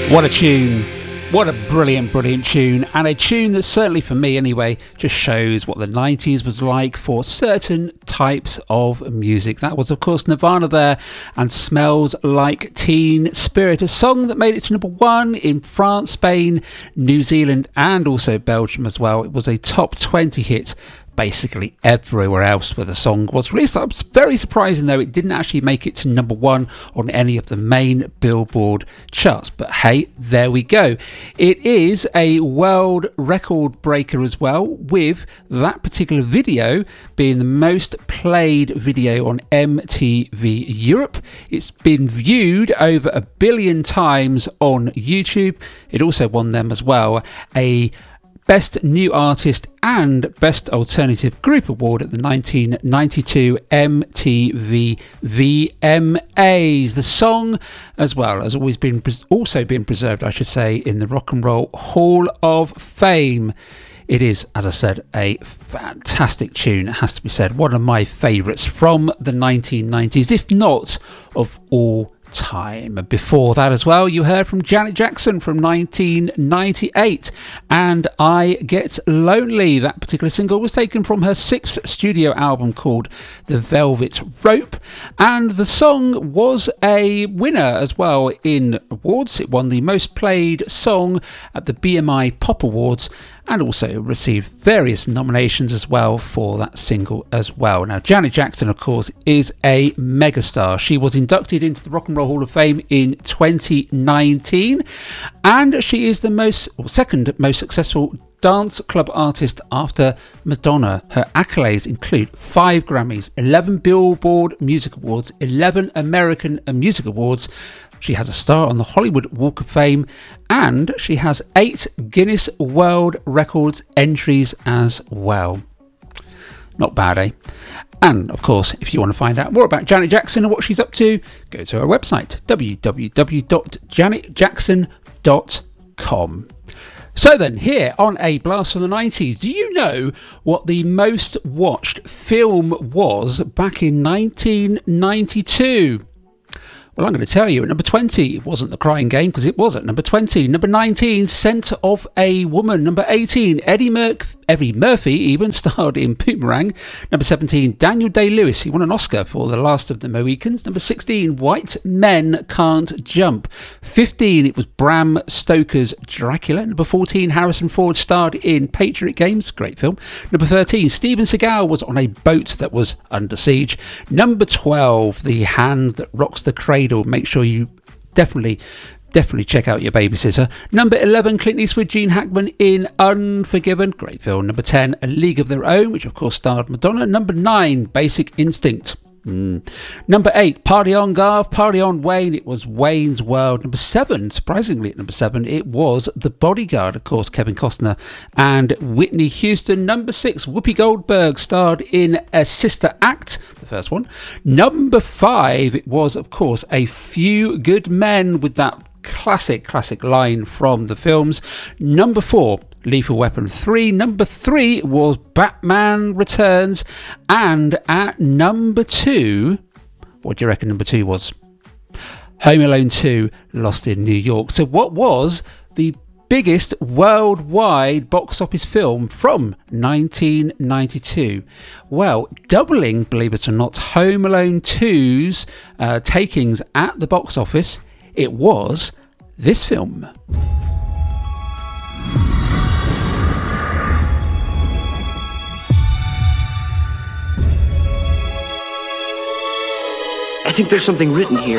What a tune. What a brilliant, brilliant tune. And a tune that certainly for me anyway, just shows what the 90s was like for certain types of music. That was of course Nirvana there and Smells Like Teen Spirit, a song that made it to number one in France, Spain, New Zealand and also Belgium as well. It was a top 20 hit basically everywhere else where the song was released. I was very surprising though it didn't actually make it to number one on any of the main Billboard charts, but hey, there we go. It is a world record breaker as well, with that particular video being the most played video on MTV Europe. It's been viewed over 1 billion times on YouTube. It also won them as well a Best New Artist and Best Alternative Group Award at the 1992 MTV VMAs. The song, as well, has always been preserved, I should say, in the Rock and Roll Hall of Fame. It is, as I said, a fantastic tune, it has to be said. One of my favourites from the 1990s, if not of all time. Before that as well, you heard from Janet Jackson from 1998 and I Get Lonely. That particular single was taken from her 6th studio album called The Velvet Rope, and the song was a winner as well in awards. It won the most played song at the BMI Pop Awards and also received various nominations as well for that single as well. Now, Janet Jackson, of course, is a megastar. She was inducted into the Rock and Roll Hall of Fame in 2019, and she is the second most successful dance club artist after Madonna. Her accolades include 5 Grammys, 11 Billboard Music Awards, 11 American Music Awards. She has a star on the Hollywood Walk of Fame, and she has 8 Guinness World Records entries as well. Not bad, eh? And of course, if you want to find out more about Janet Jackson and what she's up to, go to her website, www.janetjackson.com. So then, here on A Blast from the 90s, do you know what the most watched film was back in 1992? Well, I'm going to tell you. At number 20, it wasn't The Crying Game, because it was at number 20. Number 19, Scent of a Woman. Number 18, Eddie Murphy even starred in Boomerang. Number 17, Daniel Day-Lewis. He won an Oscar for The Last of the Mohicans. Number 16, White Men Can't Jump. 15, it was Bram Stoker's Dracula. Number 14, Harrison Ford starred in Patriot Games. Great film. Number 13, Steven Seagal was on a boat that was under siege. Number 12, The Hand That Rocks the Cradle. Make sure you definitely check out Your Babysitter. Number 11, Clint Eastwood, Gene Hackman in Unforgiven. Great film. Number 10, A League of Their Own, which of course starred Madonna. Number 9, Basic Instinct. Number 8, Party On Garth, Party On Wayne. It was Wayne's World. Number 7, surprisingly at number 7, it was The Bodyguard, of course, Kevin Costner and Whitney Houston. Number 6, Whoopi Goldberg starred in A Sister Act, the first one. Number 5, it was, of course, A Few Good Men, with that classic line from the films. Number 4, Lethal Weapon 3. Number 3 was Batman Returns. And at number 2, what do you reckon number 2 was? Home Alone 2, Lost in New York. So what was the biggest worldwide box office film from 1992? Well, doubling, believe it or not, Home Alone 2's takings at the box office, it was this film. I think there's something written here.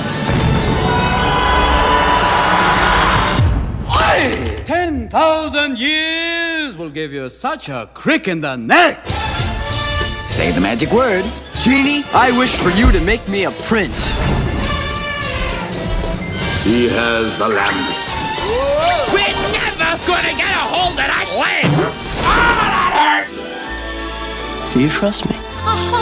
10,000 years will give you such a crick in the neck. Say the magic words. Genie, I wish for you to make me a prince. He has the lamp. We're never gonna get a hold of that lamp! Oh, that hurts! Do you trust me?